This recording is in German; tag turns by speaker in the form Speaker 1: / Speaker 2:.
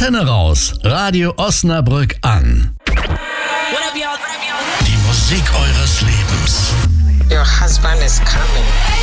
Speaker 1: Antenne raus. Radio Osnabrück an. Die Musik eures Lebens.
Speaker 2: Your husband is coming.